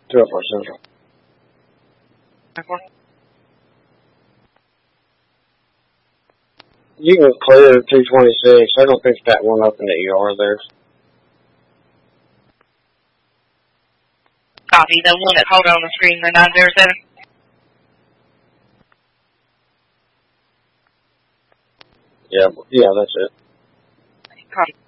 204 Central. You can clear 226. I don't think that one up in the ER there. Copy. The one that's holding on the screen, the 907. Yeah, that's it. Copy.